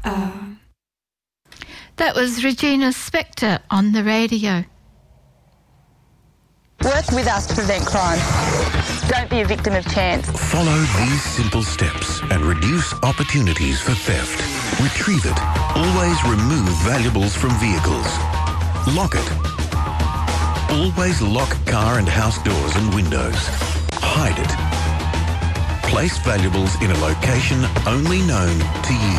That was Regina Spektor on the radio. Work with us to prevent crime. Don't be a victim of chance. Follow these simple steps and reduce opportunities for theft. Retrieve it. Always remove valuables from vehicles. Lock it. Always lock car and house doors and windows. Hide it. Place valuables in a location only known to you.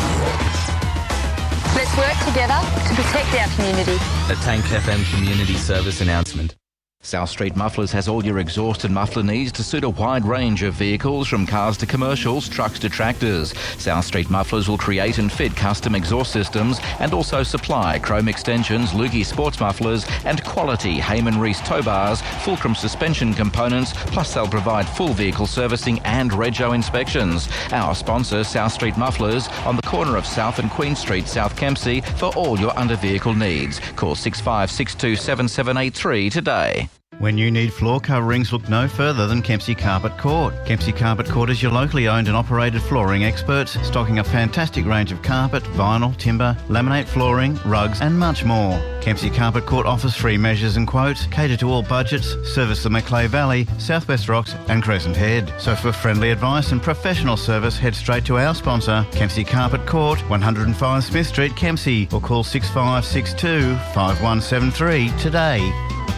Let's work together to protect our community. A Tank FM community service announcement. South Street Mufflers has all your exhaust and muffler needs to suit a wide range of vehicles, from cars to commercials, trucks to tractors. South Street Mufflers will create and fit custom exhaust systems and also supply chrome extensions, Lukey sports mufflers and quality Heyman Reese tow bars, Fulcrum suspension components, plus they'll provide full vehicle servicing and rego inspections. Our sponsor, South Street Mufflers, on the corner of South and Queen Street, South Kempsey, for all your under-vehicle needs. Call 6562 7783 today. When you need floor coverings, look no further than Kempsey Carpet Court. Kempsey Carpet Court is your locally owned and operated flooring experts, stocking a fantastic range of carpet, vinyl, timber, laminate flooring, rugs and much more. Kempsey Carpet Court offers free measures and quotes, cater to all budgets, service the Macleay Valley, Southwest Rocks and Crescent Head. So for friendly advice and professional service, head straight to our sponsor, Kempsey Carpet Court, 105 Smith Street, Kempsey, or call 6562 5173 today.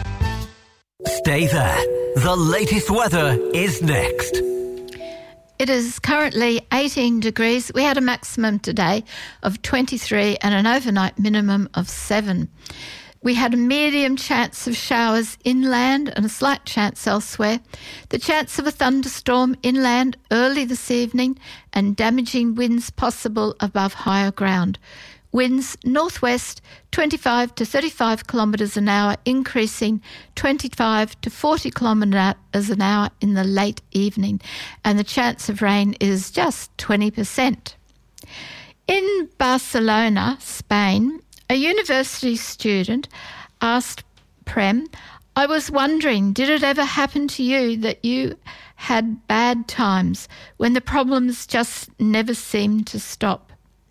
Stay there. The latest weather is next. It is currently 18 degrees. We had a maximum today of 23 and an overnight minimum of 7. We had a medium chance of showers inland and a slight chance elsewhere. The chance of a thunderstorm inland early this evening and damaging winds possible above higher ground. Winds northwest 25 to 35 kilometres an hour, increasing 25 to 40 kilometres an hour in the late evening, and the chance of rain is just 20%. In Barcelona, Spain, a university student asked Prem, "I was wondering, did it ever happen to you that you had bad times when the problems just never seemed to stop?"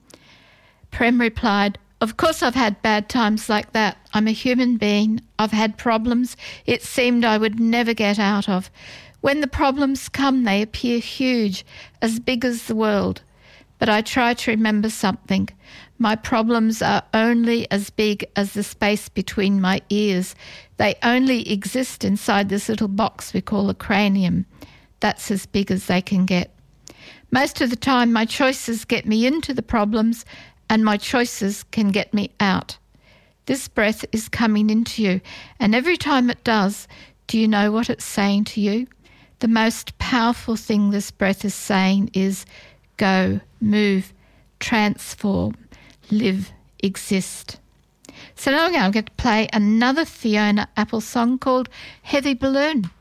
Prem replied, "Of course I've had bad times like that. I'm a human being. I've had problems it seemed I would never get out of. When the problems come, they appear huge, as big as the world. But I try to remember something. My problems are only as big as the space between my ears. They only exist inside this little box we call a cranium. That's as big as they can get. Most of the time, my choices get me into the problems, and my choices can get me out. This breath is coming into you, and every time it does, do you know what it's saying to you? The most powerful thing this breath is saying is go, move, transform, live, exist." So now I'm going to play another Fiona Apple song called Heavy Balloon.